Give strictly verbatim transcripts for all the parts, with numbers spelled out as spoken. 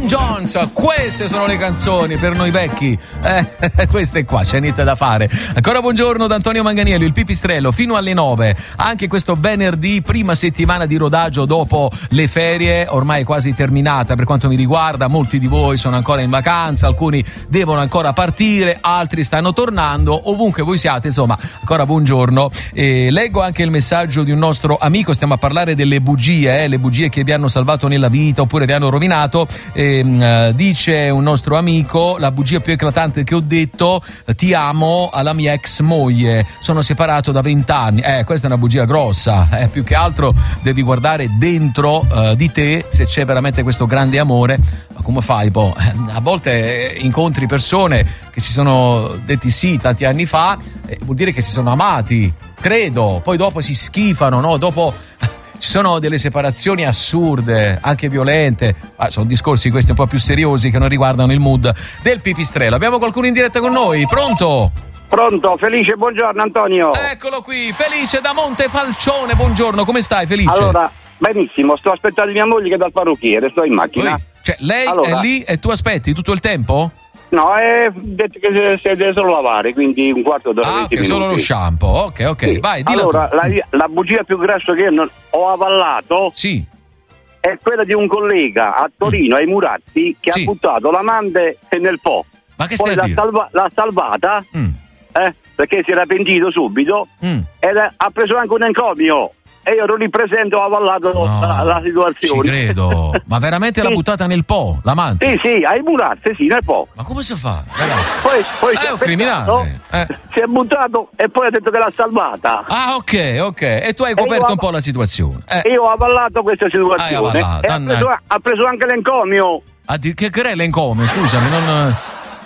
Tom Jones, queste sono le canzoni per noi vecchi, eh, queste qua, c'è niente da fare. Ancora buongiorno da Antonio Manganiello, il Pipistrello, fino alle nove, anche questo venerdì, prima settimana di rodaggio dopo le ferie, ormai quasi terminata per quanto mi riguarda. Molti di voi sono ancora in vacanza, alcuni devono ancora partire, altri stanno tornando, ovunque voi siate, insomma, ancora buongiorno. E leggo anche il messaggio di un nostro amico, stiamo a parlare delle bugie, eh, le bugie che vi hanno salvato nella vita oppure vi hanno rovinato. E, uh, dice un nostro amico: la bugia più eclatante che ho detto, ti amo, alla mia ex moglie, sono separato da vent'anni. Eh, questa è una bugia grossa, eh, più che altro devi guardare dentro uh, di te se c'è veramente questo grande amore. Ma come fai poi? A volte incontri persone che si sono detti sì tanti anni fa, eh, vuol dire che si sono amati, credo, poi dopo si schifano, no? Dopo ci sono delle separazioni assurde, anche violente. Ah, sono discorsi questi un po' più seriosi che non riguardano il mood del Pipistrello. Abbiamo qualcuno in diretta con noi? Pronto? Pronto, Felice, buongiorno Antonio. Eccolo qui, Felice da Montefalcione, buongiorno, come stai Felice? Allora, benissimo, sto aspettando mia moglie che è dal parrucchiere, sto in macchina. Ui, cioè lei allora, è lì e tu aspetti tutto il tempo? No, è detto che si deve solo lavare, quindi un quarto d'ora, ah, venti ok, minuti. solo lo shampoo, ok, ok, sì. vai, dilla allora, tu. la, la bugia più grassa che non ho avallato sì. è quella di un collega a Torino, mm. ai Muratti, che sì. ha buttato l'amante nel Po. Ma che Poi stai l'ha, a dire? salva, l'ha salvata, mm. eh, perché si era pentito subito, mm. e ha preso anche un encomio. E io ero lì presente, ho avallato no, la, la situazione. Ci credo. Ma veramente sì. l'ha buttata nel Po, l'amante? Sì, sì, ai Muratti, sì, nel Po. Ma come si fa, ragazzi? Poi, poi è un criminale. Eh. Si è buttato e poi ha detto che l'ha salvata. Ah, ok, ok. E tu hai coperto un po' la situazione. Eh. Io ho avallato questa situazione. Hai avallato, e ha preso, ha preso anche l'encomio. Ah, che che è l'encomio? Scusami, non...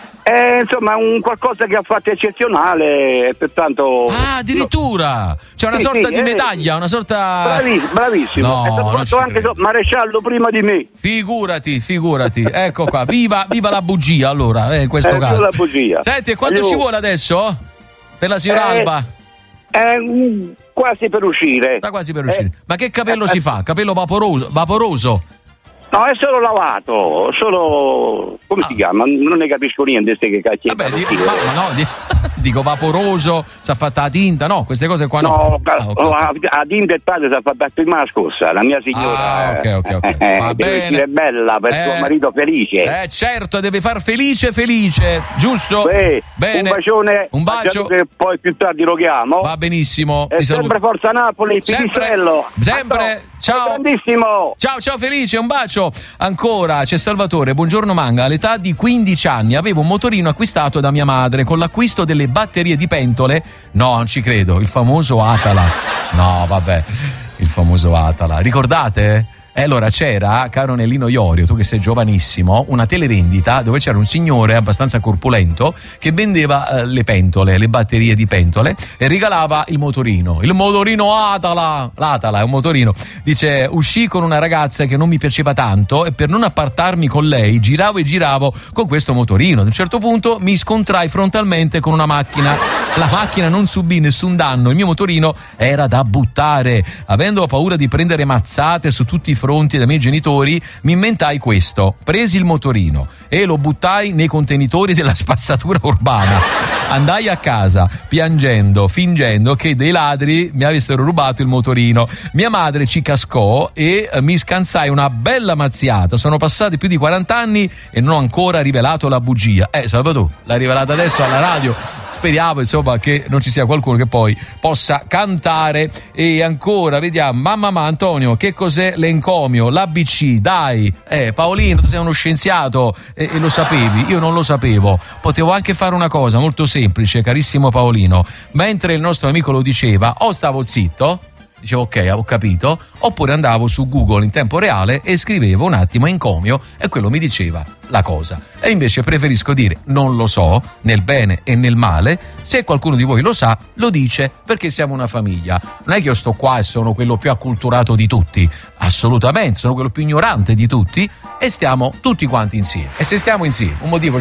Eh, insomma, un qualcosa che ha fatto eccezionale e pertanto... Ah, addirittura! C'è una sì, sorta sì, di eh, medaglia, una sorta... Bravissimo, bravissimo. No, è stato non ci fatto anche credo. maresciallo prima di me. Figurati, figurati. Ecco qua, viva, viva la bugia allora, eh, in questo eh, caso. La bugia. Senti, e quanto Io... ci vuole adesso? Per la signora eh, Alba? Eh, quasi per uscire. Sta quasi per uscire. Eh, Ma che capello eh, si fa? Capello vaporoso? Vaporoso? No, è solo lavato, solo... come ah. si chiama? Non ne capisco niente, ste che cacchio. Vabbè, dico, ma, ma no, di, dico vaporoso, si è fatta la tinta, no? Queste cose qua no. No, ah, okay. la, la tinta e padre si è fatta prima la scorsa, la mia signora. Ah, ok, ok, ok. Eh, Va deve bene. essere bella per eh, tuo marito felice. Eh, certo, deve far felice felice, giusto? Beh, bene. Un bacione, un bacio. che poi più tardi lo chiamo. Va benissimo. E sempre Forza Napoli, Pipistrello. Sempre, ciao. Grandissimo. Ciao, ciao Felice, un bacio. Ancora c'è Salvatore, buongiorno Manga, all'età di quindici anni avevo un motorino acquistato da mia madre con l'acquisto delle batterie di pentole. No, non ci credo, il famoso Atala. No, vabbè, il famoso Atala. Ricordate? E allora c'era, caro Nellino Iorio, tu che sei giovanissimo, una telerendita dove c'era un signore abbastanza corpulento che vendeva eh, le pentole, le batterie di pentole e regalava il motorino. Il motorino Atala, l'Atala è un motorino. Dice, uscì con una ragazza che non mi piaceva tanto e per non appartarmi con lei giravo e giravo con questo motorino. Ad un certo punto mi scontrai frontalmente con una macchina. La macchina non subì nessun danno, il mio motorino era da buttare. Avendo paura di prendere mazzate su tutti i fronti dai miei genitori, mi inventai questo. Presi il motorino e lo buttai nei contenitori della spazzatura urbana. Andai a casa piangendo, fingendo che dei ladri mi avessero rubato il motorino. Mia madre ci cascò e mi scansai una bella mazziata. Sono passati più di quaranta anni e non ho ancora rivelato la bugia. Eh, Salvatore, l'hai rivelata adesso alla radio. Speriamo insomma che non ci sia qualcuno che poi possa cantare. E ancora vediamo, mamma ma Antonio, che cos'è l'encomio? L'A B C, dai. Eh Paolino, tu sei uno scienziato e, e lo sapevi, io non lo sapevo. Potevo anche fare una cosa molto semplice, carissimo Paolino, mentre il nostro amico lo diceva, o stavo zitto, dicevo ok, ho capito, oppure andavo su Google in tempo reale e scrivevo un attimo encomio e quello mi diceva la cosa. E invece preferisco dire non lo so, nel bene e nel male. Se qualcuno di voi lo sa, lo dice, perché siamo una famiglia. Non è che io sto qua e sono quello più acculturato di tutti, assolutamente, sono quello più ignorante di tutti e stiamo tutti quanti insieme. E se stiamo insieme, un motivo c'è.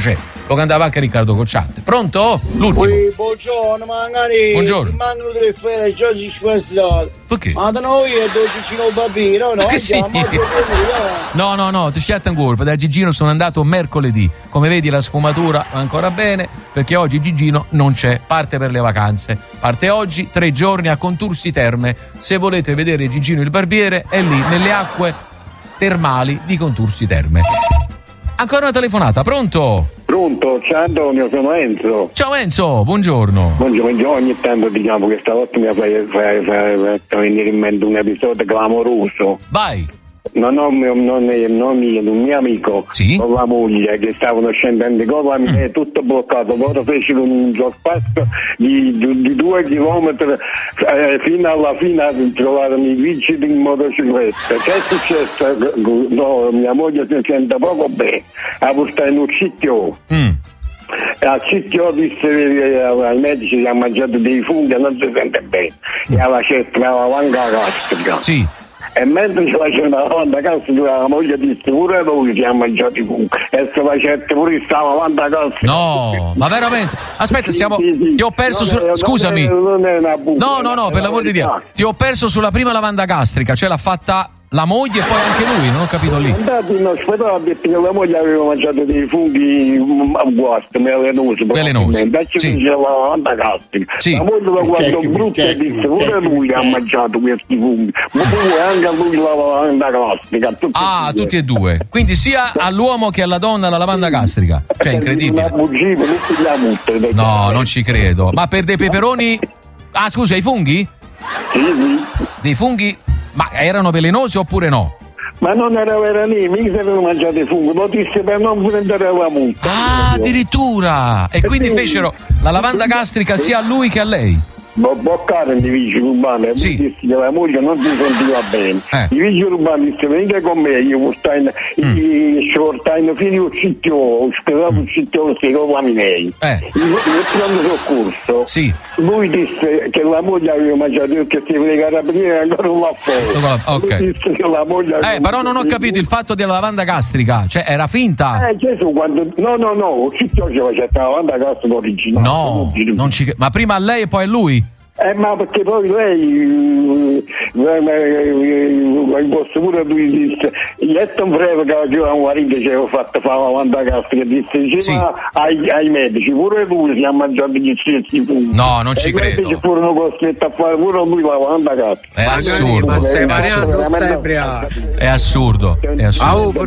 lo cantava anche Riccardo Cocciante. Pronto? L'ultimo. Ui, buongiorno, magari. Buongiorno. Ti mandano tre fere, Giorgi Festival. Perché? Ma da noi è dove Gigino Bambino, no? Che sì? No, no, no, ti sciatta ancora. Da Gigino sono andato mercoledì. Come vedi la sfumatura va ancora bene, perché oggi Gigino non c'è, parte per le vacanze. Parte oggi, tre giorni a Contursi Terme. Se volete vedere Gigino il barbiere, è lì, nelle acque termali di Contursi Terme. Ancora una telefonata, pronto? Pronto, ciao Antonio, sono Enzo. Ciao Enzo, buongiorno. Buongiorno, ogni tanto diciamo che stavolta mi fai, fai, fai, fai venire in mente un episodio clamoroso. Vai. Non ho non, non, non io, un mio amico sì? con la moglie che stavano scendendo di colla, mi è tutto bloccato. Loro fecero un sorpasso di, di, di due chilometri eh, fino alla fine trovarono i vigili in motocicletta. Che è successo? No, mia moglie si sente poco bene, ha portato in un cicchio. Mm. Al cicchio disse ai medici che ha mangiato dei funghi e non si sente bene. E alla certa la lavanda gastrica. Sì. E mentre ci faceva la lavanda gastrica, la moglie disse pure lui che ha mangiato i funghi. E se faceva pure questa lavanda gastrica. No, ma veramente? Aspetta, siamo. Sì, sì. Ti ho perso su... è, Scusami. Non è, non è una buca, no, no, no, per l'amor di Dio. Ti ho perso sulla prima lavanda gastrica, cioè l'ha fatta la moglie e poi anche lui, non ho capito lì. Andate in ospedale, ha detto che la moglie aveva mangiato dei funghi guasti, velenosi. Velenosi. Sì. La lavanda gastrica. Sì. La moglie lo guardò brutto e disse pure lui ha mangiato questi funghi. Ma pure anche a lui la lavanda gastrica. Tutti ah, tutti e due. Quindi sia all'uomo che alla donna la lavanda gastrica. Cioè, incredibile. No, non ci credo. Ma per dei peperoni. Ah, scusa, i funghi? Sì, sì. Dei funghi. Ma erano velenosi oppure no? Ma non era vero niente, mica si avevano mangiato i funghi, lo disse per non prendere la multa. Ah, addirittura! E quindi fecero la lavanda gastrica sia a lui che a lei? Boccare i vigili urbani, sì. Disse che la moglie non si sentiva bene. Eh. I vigili urbani disse venite con me, io portai mm. fino al cicchio, ospedale il cicchio che lo miei. Eh. Nel pronto soccorso, sì. Lui disse che la moglie aveva mangiato, che si vede carabinieri e ancora non l'ha fatto. Ok. Lui disse che la moglie eh, però non ho capito il fatto della lavanda gastrica, cioè era finta. Eh, Gesù, quando. No, no, no, il cicchio ci faceva la lavanda gastrica originale. No, non ci... ma prima a lei e poi a lui? Eh, ma perché poi lei il posto pure lui disse io non breve che aveva un marito che aveva fatto fare la lavanda gastrica, disse diceva sì. ai, ai medici pure lui si ha mangiato gli stessi funghi. No, non ci e credo. I medici furono costretti a fare pure lui la lavanda gastrica. È assurdo. Ma sei variato sempre è assurdo. È assurdo.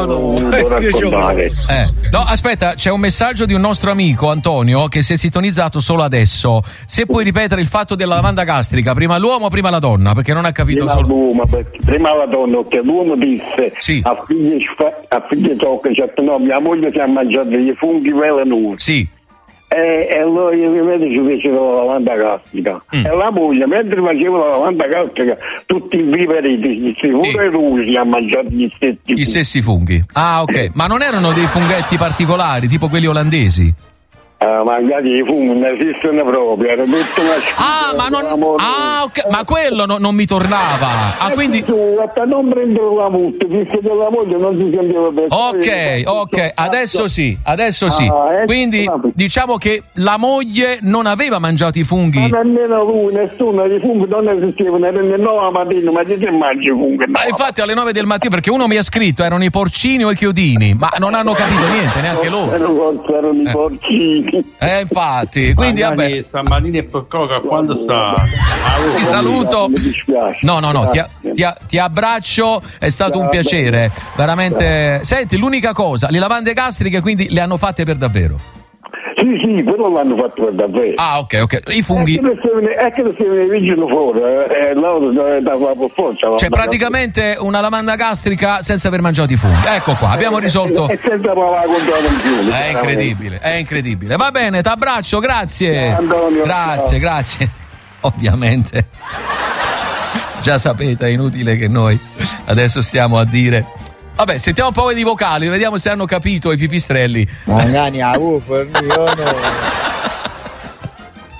Eh. No, aspetta, c'è un messaggio di un nostro amico Antonio che si è sintonizzato solo adesso. Se puoi ripetere il fatto della lavanda gastrica, prima l'uomo o prima la donna? Perché non ha capito prima solo l'uomo, prima la donna, che l'uomo disse sì. a figli a figli tocca, certo no, mia moglie si è mangiato dei funghi velenosi. Sì. E, e allora i medici fecero la lavanda gastrica. Mm. E la moglie, mentre faceva la lavanda gastrica, tutti i viveriti, pure sì. lui si ha mangiato gli stessi gli funghi. stessi funghi. Ah, ok. Eh. Ma non erano dei funghetti particolari, tipo quelli olandesi? Uh, magari i funghi non esistono proprio, era tutto una scusa. Ah, ma non. Ah, ok, ma quello no, non mi tornava. Ah, quindi. Non prendere la multa, visto che la moglie non si sentiva bene. Ok, ok, adesso sì, adesso sì. Ah, quindi diciamo che la moglie non aveva mangiato i funghi. Ma nemmeno lui, nessuno, i funghi non esistevano, erano alle nove la mattina, ma chi ti mangi i funghi? Ma infatti alle nove del mattino, perché uno mi ha scritto erano i porcini o i chiodini, ma non hanno capito niente, neanche loro. Erano i porcini. Eh, infatti, quindi Magari vabbè. stamattina è per cosa, quando sta? Ti saluto. No, no, no, ti, ti, ti abbraccio, è stato un piacere. Veramente. Senti, l'unica cosa, le lavande gastriche quindi le hanno fatte per davvero. Sì, sì, quello l'hanno fatto per davvero. Ah, ok, ok. I funghi. È che se ne vigilano fuori, eh, loro dava per forza. Cioè, praticamente una lavanda gastrica senza aver mangiato i funghi. Ecco qua, abbiamo risolto. E senza provare a comprare in più. È incredibile, è incredibile. Va bene, t'abbraccio, grazie. Antonio, grazie, ciao. grazie. Ovviamente. Già sapete, è inutile che noi adesso stiamo a dire. Vabbè, sentiamo un po' di vocali, vediamo se hanno capito i pipistrelli. Magari a uff, io no. Abbiamo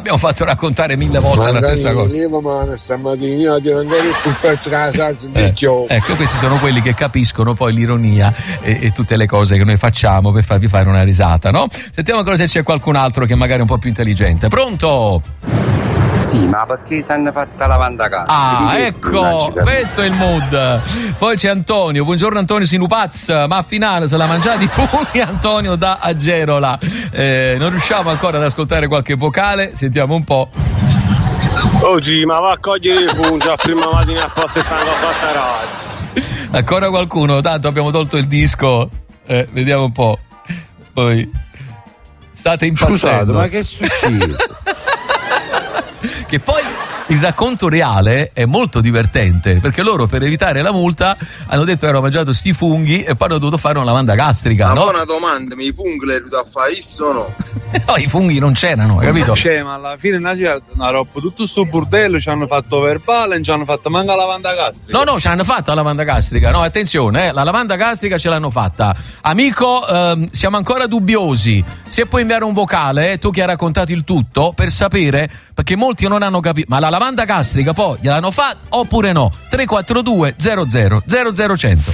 abbiamo fatto raccontare mille volte la stessa cosa. Ma stamattina ti andare per casa eh, ecco, questi sono quelli che capiscono poi l'ironia e, e tutte le cose che noi facciamo per farvi fare una risata, no? Sentiamo ancora se c'è qualcun altro che magari è un po' più intelligente. Pronto? Sì, ma perché si hanno fatta lavanda a casa? Ah, ecco, questo è il mood. Poi c'è Antonio, buongiorno Antonio Sinupaz, ma a finale se la mangiata di pugni Antonio da Agerola. Eh, non riusciamo ancora ad ascoltare qualche vocale, sentiamo un po'. Oggi, ma va a cogliere i funghi a prima mattina apposta e stanno a fatta radio. Ancora qualcuno? Tanto abbiamo tolto il disco. Eh, vediamo un po'. Poi state impazzendo. Scusate, ma che è successo? Che poi il racconto reale è molto divertente, perché loro per evitare la multa hanno detto che hanno mangiato sti funghi e poi hanno dovuto fare una lavanda gastrica. Ma no? una domanda, ma i funghi le a fare isso o no? No, i funghi non c'erano, hai capito? Cioè, ma alla fine una, una roba, tutto sto bordello ci hanno fatto verbale e ci hanno fatto manca la lavanda gastrica. No, no, ci hanno fatto la lavanda gastrica. No, attenzione, eh, la lavanda gastrica ce l'hanno fatta. Amico, ehm, siamo ancora dubbiosi. Se puoi inviare un vocale, eh, tu che hai raccontato il tutto, per sapere, perché molti non hanno capito. Ma la lavanda gastrica poi gliel'hanno fatta oppure no? tre quattro due zero zero zero zero cento.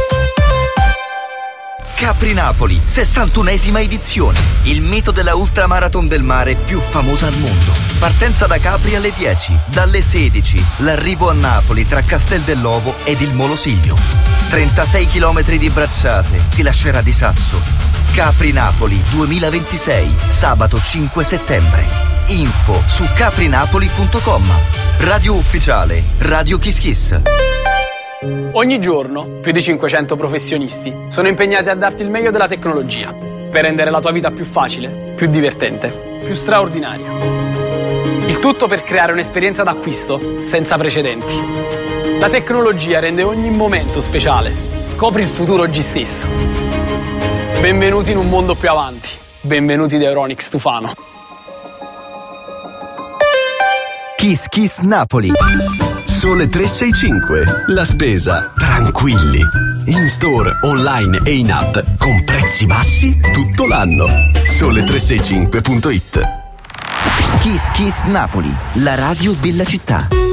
Capri Napoli, sessantunesima edizione. Il mito della ultramarathon del mare più famosa al mondo. Partenza da Capri alle dieci, dalle sedici, l'arrivo a Napoli tra Castel dell'Ovo ed il Molosiglio. trentasei chilometri di bracciate, ti lascerà di sasso. Capri Napoli duemilaventisei, sabato cinque settembre. Info su caprinapoli punto com. Radio ufficiale, Radio Kiss Kiss. Ogni giorno più di cinquecento professionisti sono impegnati a darti il meglio della tecnologia per rendere la tua vita più facile, più divertente, più straordinaria. Il tutto per creare un'esperienza d'acquisto senza precedenti. La tecnologia rende ogni momento speciale. Scopri il futuro oggi stesso. Benvenuti in un mondo più avanti. Benvenuti da Euronics Tufano. Kiss Kiss Napoli. Sole tre sei cinque. La spesa tranquilli. In store, online e in app con prezzi bassi tutto l'anno. Sole tre sei cinque punto it. Kiss Kiss Napoli, la radio della città.